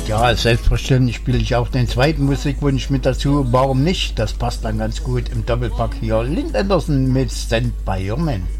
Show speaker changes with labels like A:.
A: Ja, selbstverständlich spiele ich auch den zweiten Musikwunsch mit dazu. Warum nicht? Das passt dann ganz gut im Doppelpack hier. Lynn Anderson mit Stand by Your Man.